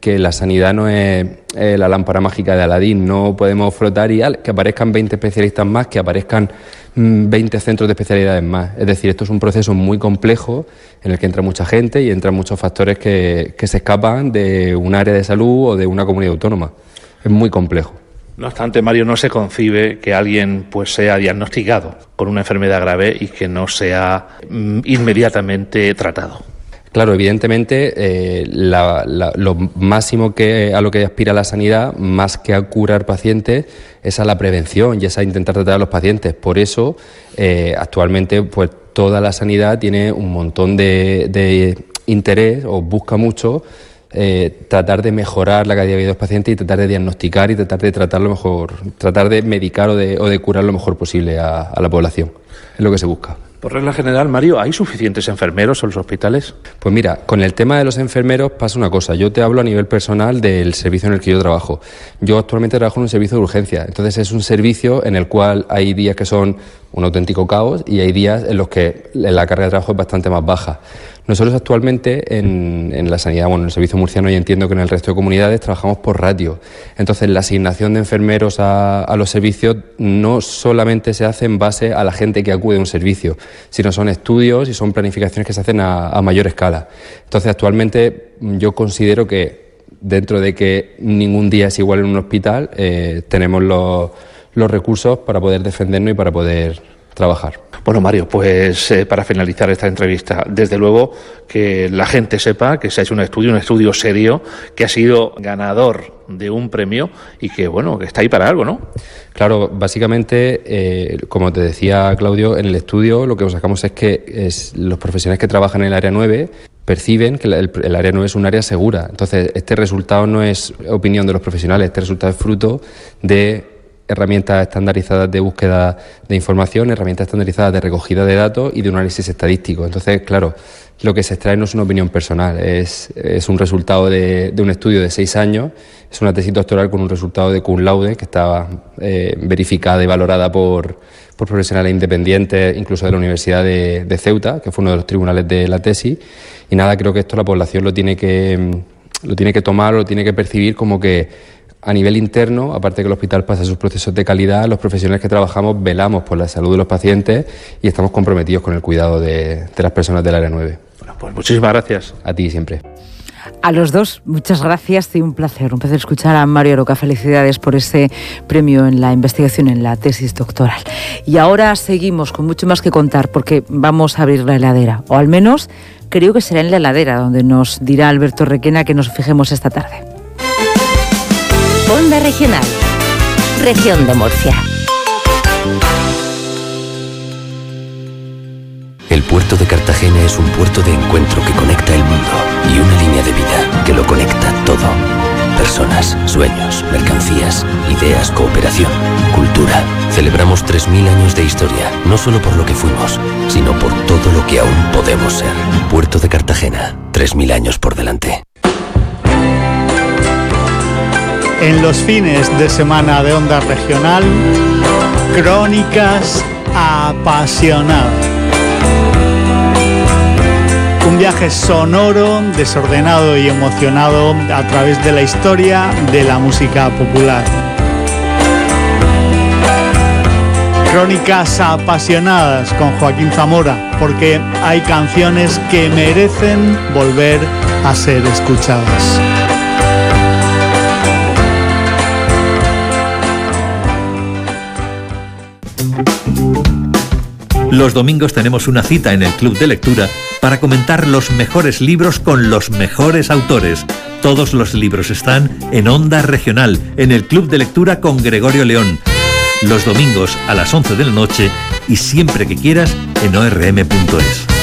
que la sanidad no es la lámpara mágica de Aladín. No podemos flotar y que aparezcan 20 especialistas más, que aparezcan 20 centros de especialidades más. Es decir, esto es un proceso muy complejo en el que entra mucha gente y entran muchos factores que se escapan de un área de salud o de una comunidad autónoma. Es muy complejo. No obstante, Mario, no se concibe que alguien pues sea diagnosticado con una enfermedad grave y que no sea inmediatamente tratado. Claro, evidentemente lo máximo a lo que aspira la sanidad, más que a curar pacientes, es a la prevención y es a intentar tratar a los pacientes. Por eso, actualmente, pues toda la sanidad tiene un montón de interés o busca mucho tratar de mejorar la calidad de vida de los pacientes y tratar de diagnosticar y tratar de tratar lo mejor, tratar de medicar o de curar lo mejor posible a la población. Es lo que se busca. Por regla general, Mario, ¿hay suficientes enfermeros en los hospitales? Pues mira, con el tema de los enfermeros pasa una cosa. Yo te hablo a nivel personal del servicio en el que yo trabajo. Yo actualmente trabajo en un servicio de urgencia. Entonces es un servicio en el cual hay días que son un auténtico caos y hay días en los que la carga de trabajo es bastante más baja. Nosotros actualmente en la sanidad, en el servicio murciano, y entiendo que en el resto de comunidades, trabajamos por ratio. Entonces la asignación de enfermeros a los servicios no solamente se hace en base a la gente que acude a un servicio, sino son estudios y son planificaciones que se hacen a mayor escala. Entonces actualmente yo considero que dentro de que ningún día es igual en un hospital, tenemos los recursos para poder defendernos y para poder trabajar. Bueno, Mario, pues para finalizar esta entrevista, desde luego que la gente sepa que se ha hecho un estudio serio, que ha sido ganador de un premio y que, bueno, que está ahí para algo, ¿no? Claro, básicamente, como te decía Claudio, en el estudio lo que sacamos es que los profesionales que trabajan en el área 9 perciben que el área 9 es un área segura. Entonces, este resultado no es opinión de los profesionales, este resultado es fruto de herramientas estandarizadas de búsqueda de información, herramientas estandarizadas de recogida de datos y de un análisis estadístico. Entonces, claro, lo que se extrae no es una opinión personal, es un resultado de un estudio de 6 años, es una tesis doctoral con un resultado de cum laude que está verificada y valorada por profesionales independientes, incluso de la Universidad de Ceuta, que fue uno de los tribunales de la tesis. Y nada, creo que esto la población lo tiene que tomar, lo tiene que percibir como que a nivel interno, aparte de que el hospital pasa sus procesos de calidad, los profesionales que trabajamos velamos por la salud de los pacientes y estamos comprometidos con el cuidado de las personas del área 9. Bueno, pues muchísimas gracias. A ti siempre. A los dos, muchas gracias y un placer escuchar a Mario Aroca. Felicidades por ese premio en la investigación, en la tesis doctoral. Y ahora seguimos con mucho más que contar porque vamos a abrir la heladera, o al menos creo que será en la heladera donde nos dirá Alberto Requena que nos fijemos esta tarde. Onda Regional, Región de Murcia. El puerto de Cartagena es un puerto de encuentro que conecta el mundo y una línea de vida que lo conecta todo. Personas, sueños, mercancías, ideas, cooperación, cultura. Celebramos 3.000 años de historia, no solo por lo que fuimos, sino por todo lo que aún podemos ser. Puerto de Cartagena, 3.000 años por delante. En los fines de semana de Onda Regional, Crónicas Apasionadas. Un viaje sonoro, desordenado y emocionado a través de la historia de la música popular. Crónicas Apasionadas con Joaquín Zamora, porque hay canciones que merecen volver a ser escuchadas. Los domingos tenemos una cita en el Club de Lectura para comentar los mejores libros con los mejores autores. Todos los libros están en Onda Regional, en el Club de Lectura con Gregorio León. Los domingos a las 11 de la noche y siempre que quieras en orm.es.